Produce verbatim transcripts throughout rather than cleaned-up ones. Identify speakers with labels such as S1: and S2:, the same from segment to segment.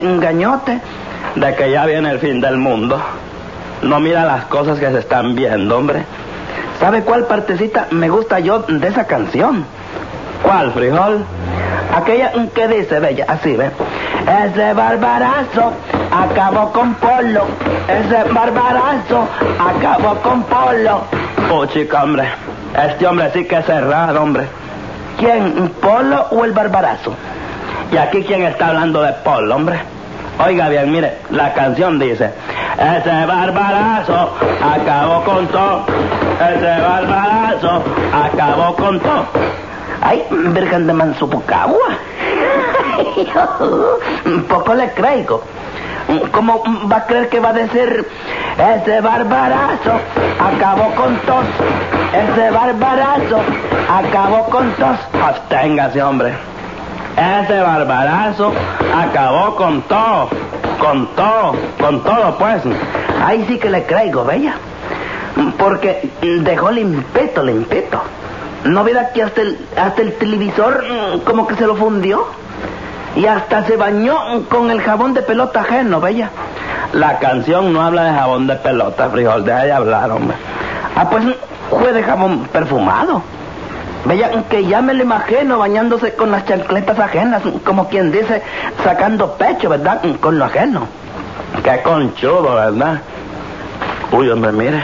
S1: Gañote, de que ya viene el fin del mundo. No mira las cosas que se están viendo, hombre. ¿Sabe cuál partecita me gusta yo de esa canción? ¿Cuál, frijol? Aquella que dice, bella, así, ¿ve? Ese barbarazo acabó con Polo. Ese barbarazo acabó con Polo. Oh, chica, hombre. Este hombre sí que es cerrado, hombre. ¿Quién, Polo o el barbarazo? Y aquí, ¿quién está hablando de Polo, hombre? Oiga bien, mire, la canción dice: ese barbarazo acabó con todo. Ese barbarazo acabó con todo. Ay, virgen de Mansupucagua. Poco le creo. ¿Cómo va a creer que va a decir: ese barbarazo acabó con tos? Ese barbarazo acabó con tos. Absténgase, hombre. Ese barbarazo acabó con todo, con todo, con todo, pues. Ahí sí que le creo, bella. Porque dejó limpeto, limpeto. ¿No verá que hasta el, hasta el televisor como que se lo fundió? Y hasta se bañó con el jabón de pelota ajeno, bella. La canción no habla de jabón de pelota, frijol, deja de hablar, hombre. Ah, pues fue de jabón perfumado. Bella, que ya me lo imagino bañándose con las chancletas ajenas, como quien dice, sacando pecho, ¿verdad? Con lo ajeno. Qué conchudo, ¿verdad? Uy, hombre, mire.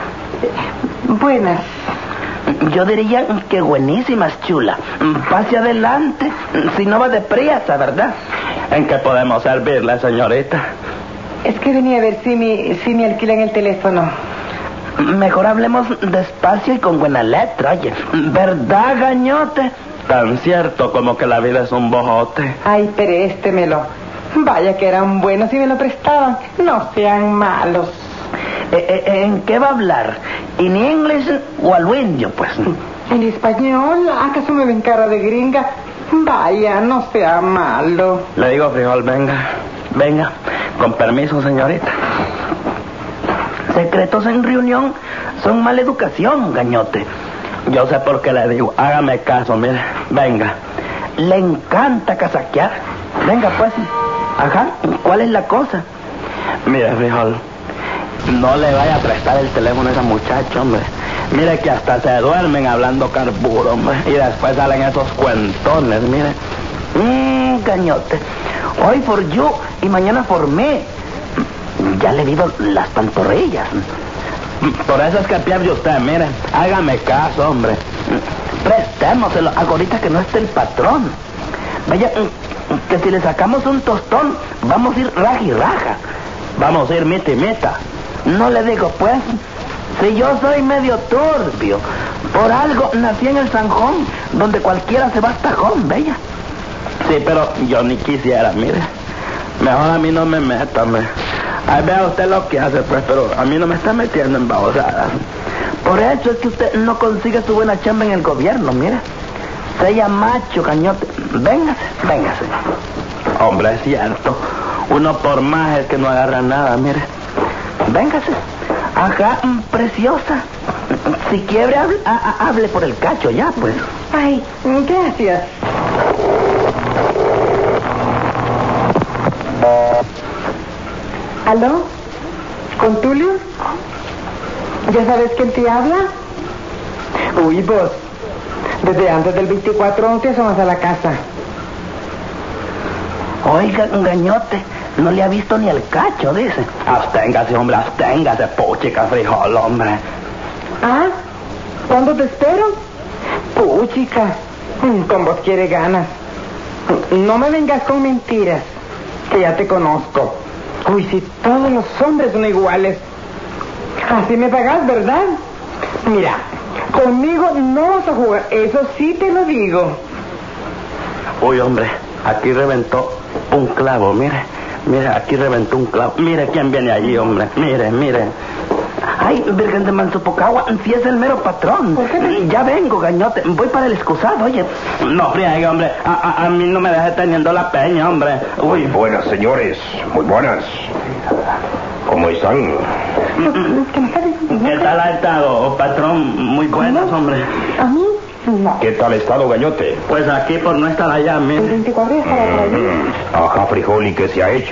S2: Buenas.
S1: Yo diría que buenísimas, chula. Pase adelante, si no va deprisa, ¿verdad? ¿En qué podemos servirle, señorita?
S2: Es que venía a ver si me, si me alquilan el teléfono.
S1: Mejor hablemos despacio y con buena letra, oye. ¿Verdad, Gañote? Tan cierto como que la vida es un bojote.
S2: Ay, préstemelo. Vaya que eran buenos y me lo prestaban. No sean malos.
S1: Eh, eh, ¿En qué va a hablar? ¿En inglés o al indio, pues?
S2: ¿En español? ¿Acaso me ven cara de gringa? Vaya, no sea malo.
S1: Le digo, frijol, venga, venga. Con permiso, señorita. Secretos en reunión son mala educación, Gañote. Yo sé por qué le digo. Hágame caso, mire. Venga. Le encanta casaquear. Venga, pues. Ajá. ¿Cuál es la cosa? Mire, frijol, no le vaya a prestar el teléfono a esa muchacha, hombre. Mire que hasta se duermen hablando carburo, hombre. Y después salen esos cuentones, mire. Mmm, Gañote. Hoy por you y mañana por mí. Ya le digo las pantorrillas. Por eso es que pierde usted, mire. Hágame caso, hombre. Prestémoselo, ahorita que no esté el patrón. Vaya, que si le sacamos un tostón, vamos a ir raja y raja. Vamos a ir mita y mita. No le digo, pues, si yo soy medio turbio, por algo nací en el Sanjón, donde cualquiera se va hasta tajón, bella. Sí, pero yo ni quisiera, mire. Mejor a mí no me meta, hombre. Ahí vea usted lo que hace, pues, pero a mí no me está metiendo en babosadas. Por eso es que usted no consigue su buena chamba en el gobierno, mire. Sea macho, Gañote. Véngase, véngase. Hombre, es cierto. Uno por más es que no agarra nada, mire. Véngase. Ajá, preciosa. Si quiere, hable, a, a, hable por el cacho ya, pues.
S2: Ay, gracias. ¿Aló? ¿Con Tulio? ¿Ya sabes quién te habla? Uy, vos. Desde antes del veinticuatro no te asomas a la casa.
S1: Oiga, Gañote, no le ha visto ni el cacho, dice. Absténgase, hombre, absténgase, puchica, frijol, hombre.
S2: ¿Ah? ¿Cuándo te espero? Puchica, con vos quiere ganas. No me vengas con mentiras, que ya te conozco. Uy, si todos los hombres son iguales. Así me pagás, ¿verdad? Mira, conmigo no vas a jugar, eso sí te lo digo.
S1: Uy, hombre, aquí reventó un clavo, mire. Mire, aquí reventó un clavo. Mire quién viene allí, hombre. Mire, mire. Ay, virgen de Mansupucagua, si es el mero patrón.
S2: ¿Por qué?
S1: Ya vengo, Gañote. Voy para el excusado, oye. No, friegue, hombre. A, a, a mí no me deje teniendo la peña, hombre.
S3: Uy, buenas, señores. Muy buenas. ¿Cómo están?
S1: ¿Qué tal ha estado, patrón? Muy buenas, hombre.
S2: ¿A mí? No.
S3: ¿Qué tal ha estado, Gañote?
S1: Pues aquí por no estar allá, mire.
S2: El veinticuatro ya estaba por allí.
S3: Mm, ajá, frijol, ¿y qué se ha hecho?